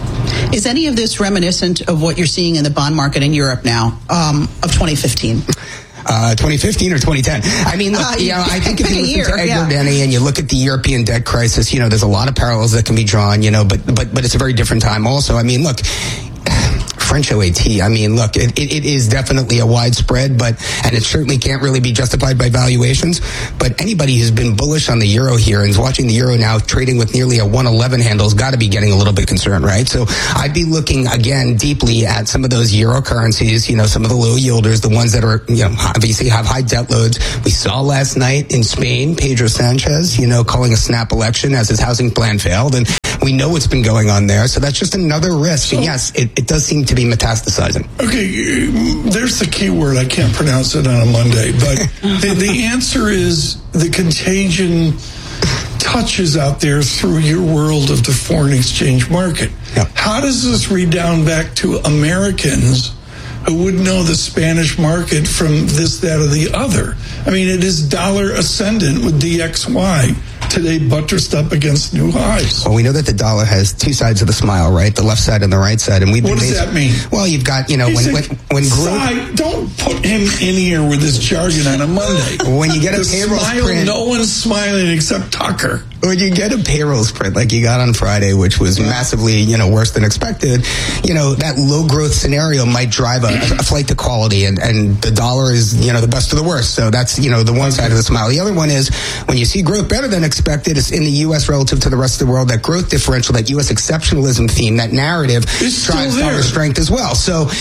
Is any of this reminiscent of what you're seeing in the bond market in Europe now, of 2015? 2015 or 2010. I mean, look, I think if you listen to Edward Denny and you look at the European debt crisis, there's a lot of parallels that can be drawn, but it's a very different time also. I mean, look, French OAT, I mean, look, it is definitely a widespread, and it certainly can't really be justified by valuations, but anybody who's been bullish on the euro here and is watching the euro now trading with nearly a 111 handle has got to be getting a little bit concerned, right? So I'd be looking, again, deeply at some of those euro currencies, some of the low yielders, the ones that are, obviously have high debt loads. We saw last night in Spain, Pedro Sanchez, calling a snap election as his housing plan failed, and we know what's been going on there, so that's just another risk. And yes, it does seem to be metastasizing. Okay, there's the key word. I can't pronounce it on a Monday, but the answer is the contagion touches out there through your world of the foreign exchange market. Yep. How does this redound back to Americans who would know the Spanish market from this, that, or the other? I mean, it is dollar ascendant with DXY. Today buttressed up against new highs. Well, we know that the dollar has two sides of the smile, right? The left side and the right side. And what does that mean? Well, you've got, when growth... Don't put him in here with this jargon on a Monday. When you get a payroll print... No one's smiling except Tucker. When you get a payroll print like you got on Friday, which was massively, worse than expected, that low growth scenario might drive a flight to quality, and the dollar is, the best of the worst. So that's, the one side of the smile. The other one is when you see growth better than expected, it's in the U.S. relative to the rest of the world, that growth differential, that U.S. exceptionalism theme, that narrative drives dollar strength as well. So,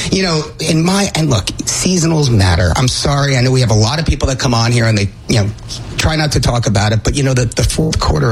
and look, seasonals matter. I'm sorry. I know we have a lot of people that come on here and they, try not to talk about it, but the fourth quarter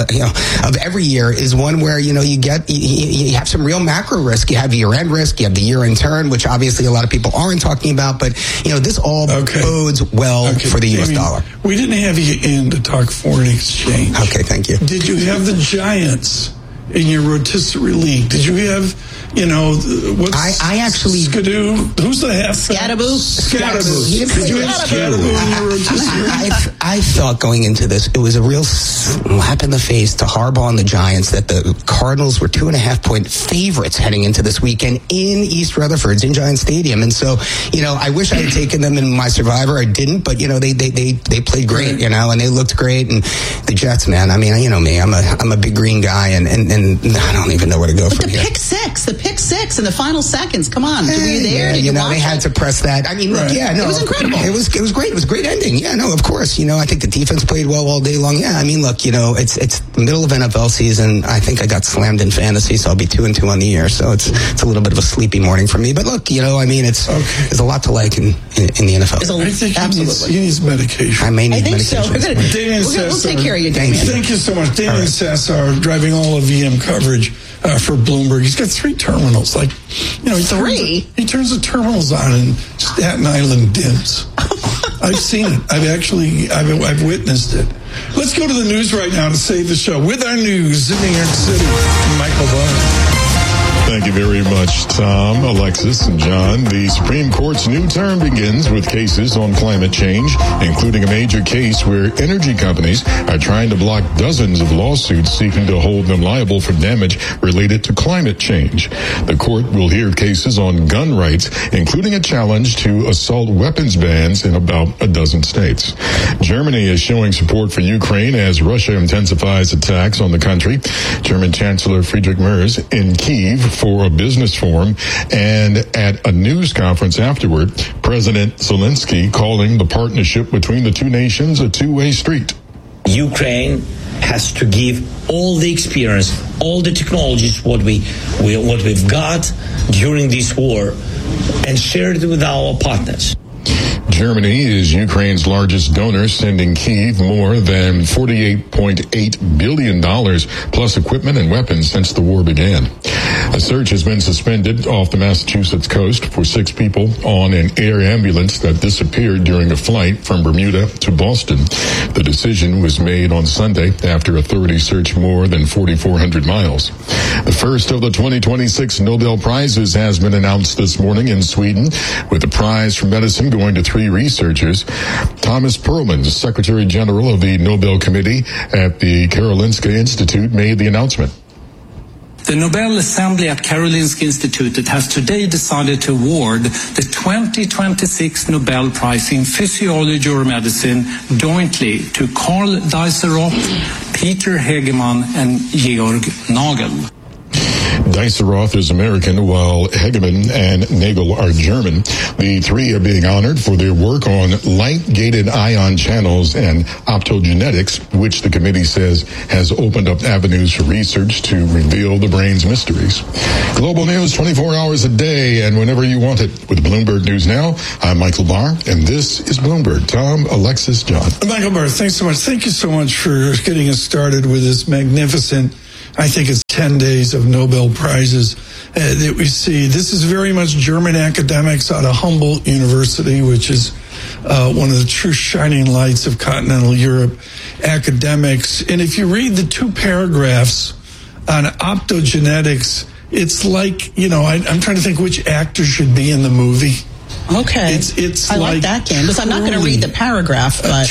of every year is one where you have some real macro risk. You have year-end risk, you have the year-end turn, which obviously a lot of people aren't talking about, but this all bodes well for the U.S. dollar. We didn't have you in to talk foreign exchange. Okay, thank you. Did you have the Giants in your rotisserie league? Did you have, what's... I actually... Skidoo? Who's the half? Scadaboo? Scadaboo. Did you have Scadaboo in your rotisserie league? I thought going into this, it was a real slap in the face to Harbaugh and the Giants that the Cardinals were 2.5-point favorites heading into this weekend in East Rutherford, in Giant Stadium. And so, I wish I had taken them in my Survivor. I didn't, but, they played great, and they looked great. And the Jets, man, I mean, me, I'm a big green guy, and I don't even know where to go from here. The pick six in the final seconds. Come on, were you there? Did you watch they had to press that. I mean, look, it was incredible. It was great. It was a great ending. Yeah, no, of course. I think the defense played well all day long. Yeah, I mean, look, it's the middle of NFL season. I think I got slammed in fantasy, so I'll be 2-2 on the year. So it's a little bit of a sleepy morning for me. But look, I mean, there's a lot to like in the NFL. I think he needs medication. I may need medication. So. We'll take care of you, Damien. Thank you so much. Damien Sassar, driving all of VM coverage for Bloomberg. He's got 3 terminals. He turns the terminals on and Staten Island dims. I've seen it. I've witnessed it. Let's go to the news right now to save the show. With our news in New York City, Michael Barr. Thank you very much, Tom, Alexis, and John. The Supreme Court's new term begins with cases on climate change, including a major case where energy companies are trying to block dozens of lawsuits seeking to hold them liable for damage related to climate change. The court will hear cases on gun rights, including a challenge to assault weapons bans in about a dozen states. Germany is showing support for Ukraine as Russia intensifies attacks on the country. German Chancellor Friedrich Merz in Kyiv for a business forum, and at a news conference afterward, President Zelensky calling the partnership between the two nations a two-way street. Ukraine has to give all the experience, all the technologies, what we've got during this war, and share it with our partners. Germany is Ukraine's largest donor, sending Kyiv more than $48.8 billion plus equipment and weapons since the war began. A search has been suspended off the Massachusetts coast for 6 people on an air ambulance that disappeared during a flight from Bermuda to Boston. The decision was made on Sunday after authorities searched more than 4,400 miles. The first of the 2026 Nobel Prizes has been announced this morning in Sweden, with the prize for medicine going to 3 researchers. Thomas Perlman, Secretary General of the Nobel Committee at the Karolinska Institute, made the announcement. The Nobel Assembly at Karolinska Institutet has today decided to award the 2026 Nobel Prize in Physiology or Medicine jointly to Carl Dijsselhoff, Peter Hegemann, and Georg Nagel. Dijsselhoff is American, while Hegemann and Nagel are German. The 3 are being honored for their work on light-gated ion channels and optogenetics, which the committee says has opened up avenues for research to reveal the brain's mysteries. Global news 24 hours a day and whenever you want it. With Bloomberg News Now, I'm Michael Barr, and this is Bloomberg. Tom, Alexis, John. Michael Barr, thanks so much. Thank you so much for getting us started with this magnificent, I think it's 10 days of Nobel Prizes that we see. This is very much German academics out of Humboldt University, which is one of the true shining lights of continental Europe academics. And if you read the 2 paragraphs on optogenetics, it's like, I'm trying to think which actor should be in the movie. Okay. It's I like that, Candace. I'm not going to read the paragraph, but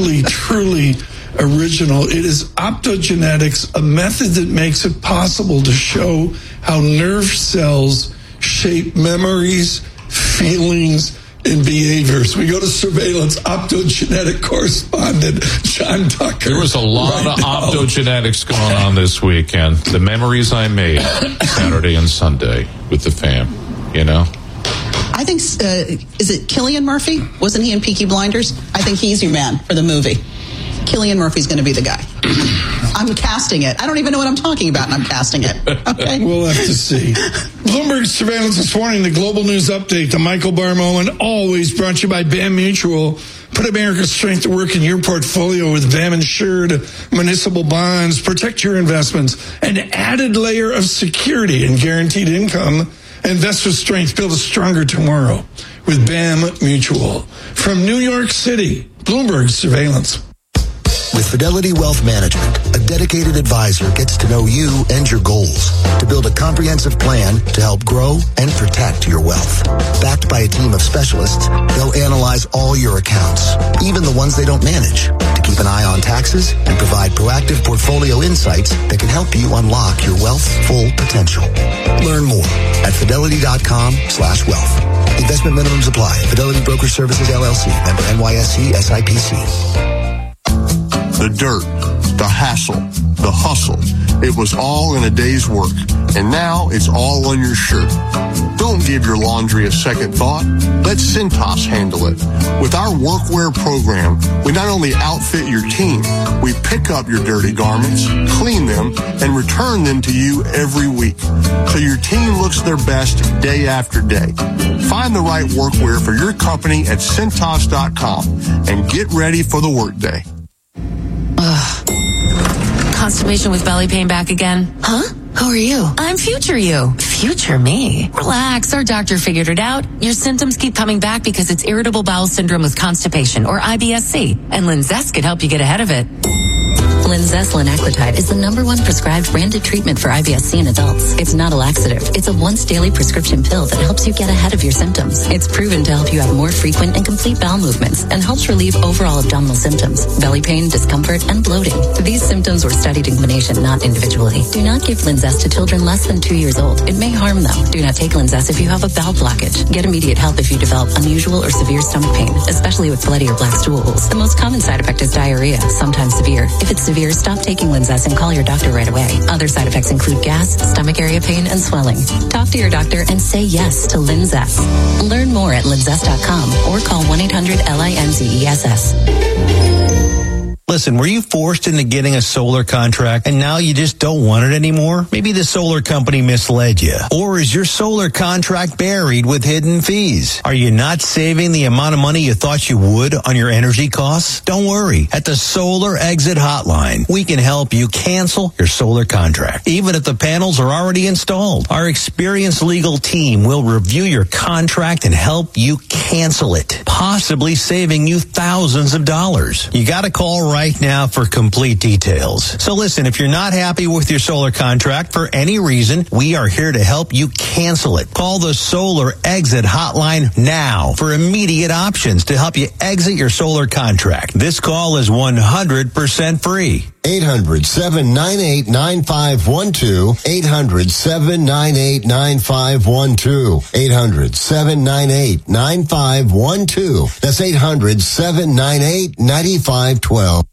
truly original. It is optogenetics, a method that makes it possible to show how nerve cells shape memories, feelings, and behaviors. We go to surveillance optogenetic correspondent John Tucker. There was a lot of optogenetics going on this weekend. The memories I made Saturday and Sunday with the fam, I think, is it Cillian Murphy? Wasn't he in Peaky Blinders? I think he's your man for the movie. Cillian Murphy's going to be the guy. I'm casting it. I don't even know what I'm talking about, and I'm casting it. Okay. We'll have to see. Bloomberg Surveillance this morning, the Global News Update, the Michael Barr Moment, always brought to you by BAM Mutual. Put America's strength to work in your portfolio with BAM Insured municipal bonds. Protect your investments. An added layer of security and guaranteed income. Invest with strength. Build a stronger tomorrow with BAM Mutual. From New York City, Bloomberg Surveillance. With Fidelity Wealth Management, a dedicated advisor gets to know you and your goals to build a comprehensive plan to help grow and protect your wealth. Backed by a team of specialists, they'll analyze all your accounts, even the ones they don't manage, to keep an eye on taxes and provide proactive portfolio insights that can help you unlock your wealth's full potential. Learn more at fidelity.com/wealth. Investment minimums apply. Fidelity Broker Services, LLC. Member NYSE, SIPC. The dirt, the hassle, the hustle. It was all in a day's work, and now it's all on your shirt. Don't give your laundry a second thought. Let Cintas handle it. With our workwear program, we not only outfit your team, we pick up your dirty garments, clean them, and return them to you every week, so your team looks their best day after day. Find the right workwear for your company at Cintas.com and get ready for the workday. Constipation with belly pain back again? Huh? Who are you? I'm Future You. Future me? Relax, our doctor figured it out. Your symptoms keep coming back because it's irritable bowel syndrome with constipation, or IBS-C, and Linzess could help you get ahead of it. Linzess linaclotide is the #1 prescribed branded treatment for IBS-C in adults. It's not a laxative. It's a once-daily prescription pill that helps you get ahead of your symptoms. It's proven to help you have more frequent and complete bowel movements and helps relieve overall abdominal symptoms, belly pain, discomfort, and bloating. These symptoms were studied in combination, not individually. Do not give Linzess to children less than 2 years old. It may harm them. Do not take Linzess if you have a bowel blockage. Get immediate help if you develop unusual or severe stomach pain, especially with bloody or black stools. The most common side effect is diarrhea, sometimes severe. If it's severe, stop taking Linzess and call your doctor right away. Other side effects include gas, stomach area pain, and swelling. Talk to your doctor and say yes to Linzess. Learn more at linzess.com or call 1-800-LINZESS. Listen, were you forced into getting a solar contract and now you just don't want it anymore? Maybe the solar company misled you. Or is your solar contract buried with hidden fees? Are you not saving the amount of money you thought you would on your energy costs? Don't worry. At the Solar Exit Hotline, we can help you cancel your solar contract, even if the panels are already installed. Our experienced legal team will review your contract and help you cancel it, possibly saving you thousands of dollars. You got to call right now for complete details. So listen, if you're not happy with your solar contract for any reason, we are here to help you cancel it. Call the Solar Exit Hotline now for immediate options to help you exit your solar contract. This call is 100% free. 800-798-9512. 800-798-9512. 800-798-9512. That's 800-798-9512.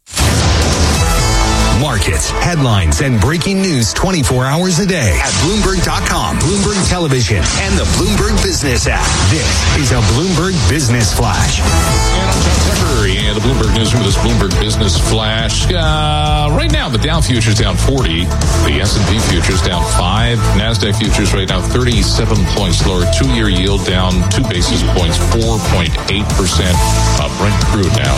Markets, headlines, and breaking news 24 hours a day at Bloomberg.com, Bloomberg Television, and the Bloomberg Business app. This is a Bloomberg Business Flash. And I'm John Tucker, and the Bloomberg Newsroom with this Bloomberg Business Flash. Right now, the Dow futures down 40, the S&P futures down 5, NASDAQ futures right now 37 points lower, 2-year yield down 2 basis points, 4.8%. Brent crude now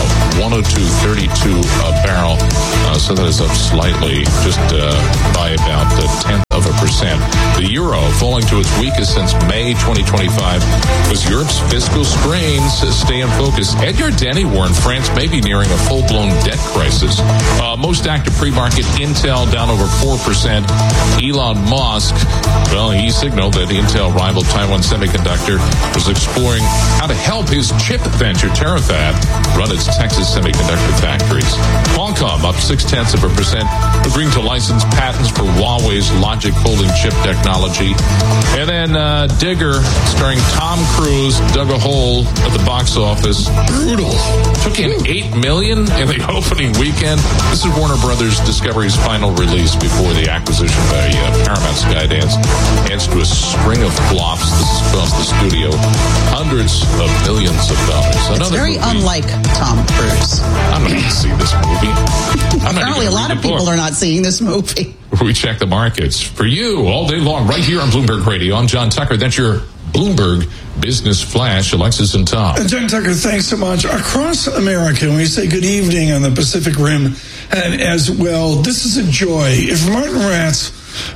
102.32 a barrel, so that is up slightly, just by about 0.1%. The euro falling to its weakest since May 2025 as Europe's fiscal strains stay in focus. Edgar Denny warned France may be nearing a full-blown debt crisis. Most active pre-market, Intel down over 4%. Elon Musk, well, he signaled that Intel rival Taiwan Semiconductor was exploring how to help his chip venture Terafab run its Texas semiconductor factories. Qualcomm up 0.6%, agreeing to license patents for Huawei's logic folding chip technology. And then Digger, starring Tom Cruise, dug a hole at the box office. Brutal. Took in $8 million in the opening weekend. This is Warner Brothers Discovery's final release before the acquisition by Paramount Skydance. Adds to a string of flops. This has cost the studio hundreds of millions of dollars. It's very unlike Tom Cruise. I'm not going to see this movie. Apparently, a lot of people are not seeing this movie. We check the markets for you all day long, right here on Bloomberg Radio. I'm John Tucker. That's your Bloomberg Business Flash. Alexis and Tom. John Tucker, thanks so much. Across America, we say good evening on the Pacific Rim, and as well, this is a joy. If Martin Ratz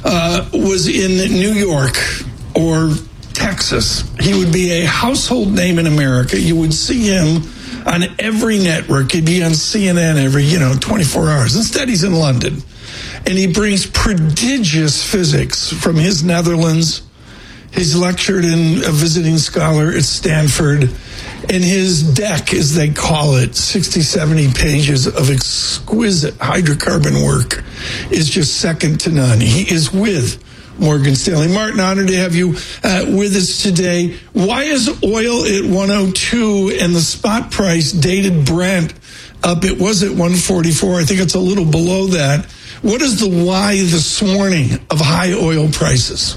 was in New York or Texas, he would be a household name in America. You would see him on every network. He'd be on CNN every, 24 hours. Instead, he's in London. And he brings prodigious physics from his Netherlands. He's lectured in a visiting scholar at Stanford. And his deck, as they call it, 60, 70 pages of exquisite hydrocarbon work, is just second to none. He is with Morgan Stanley. Martin, honored to have you with us today. Why is oil at 102 and the spot price dated Brent up? It was at 144. I think it's a little below that. What is the why this morning of high oil prices?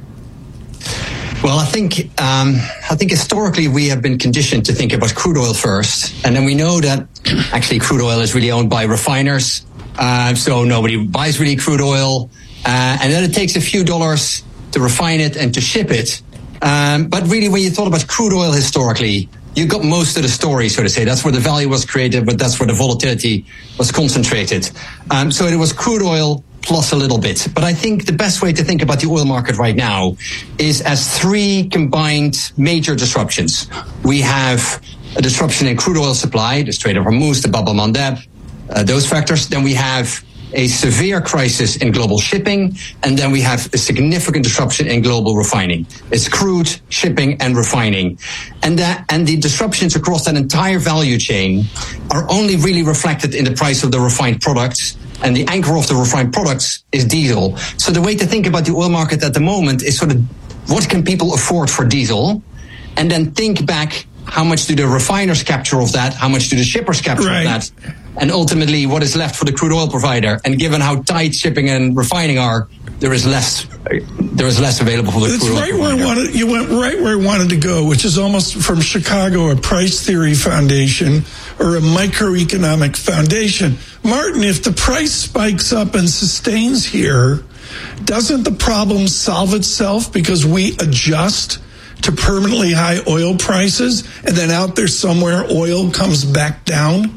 Well, I think historically we have been conditioned to think about crude oil first, and then we know that actually crude oil is really owned by refiners, so nobody buys really crude oil. And then it takes a few dollars to refine it and to ship it. But really, when you thought about crude oil historically, you got most of the story, so to say. That's where the value was created, but that's where the volatility was concentrated. So it was crude oil plus a little bit. But I think the best way to think about the oil market right now is as 3 combined major disruptions. We have a disruption in crude oil supply, the Strait of Hormuz, the Bab el-Mandeb, those factors. Then we have a severe crisis in global shipping, and then we have a significant disruption in global refining. It's crude, shipping, and refining. And the disruptions across that entire value chain are only really reflected in the price of the refined products. And the anchor of the refined products is diesel. So the way to think about the oil market at the moment is sort of what can people afford for diesel? And then think back, how much do the refiners capture of that? How much do the shippers capture of that? And ultimately, what is left for the crude oil provider? And given how tight shipping and refining are, there is less available for the crude oil provider. You went right where I wanted to go, which is almost from Chicago, a price theory foundation or a microeconomic foundation. Martin, if the price spikes up and sustains here, doesn't the problem solve itself because we adjust to permanently high oil prices, and then out there somewhere oil comes back down?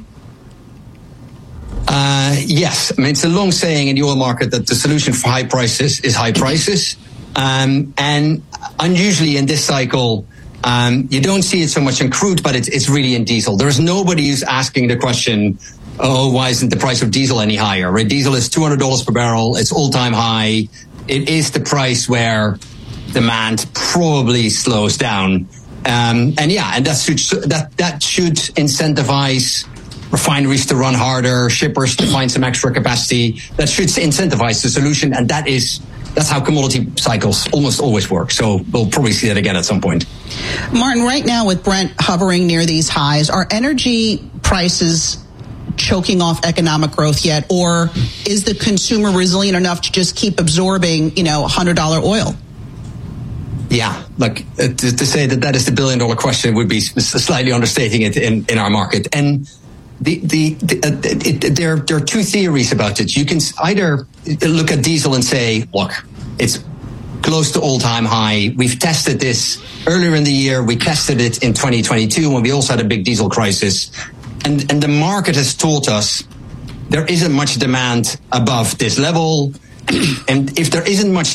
Yes. I mean, it's a long saying in the oil market that the solution for high prices is high prices. And unusually in this cycle, you don't see it so much in crude, but it's really in diesel. There's nobody who's asking the question, oh, why isn't the price of diesel any higher? Right? Diesel is $200 per barrel. It's all-time high. It is the price where demand probably slows down. And that should incentivize refineries to run harder, shippers to find some extra capacity. That should incentivize the solution, and that's how commodity cycles almost always work. So we'll probably see that again at some point. Martin, right now with Brent hovering near these highs, are energy prices choking off economic growth yet, or is the consumer resilient enough to just keep absorbing, $100 oil? Yeah, look, to say that is the billion-dollar question would be slightly understating it in our market. And there are two theories about it. You can either look at diesel and say, look, it's close to all-time high. We've tested this earlier in the year. We tested it in 2022 when we also had a big diesel crisis. And the market has taught us there isn't much demand above this level. And if there isn't much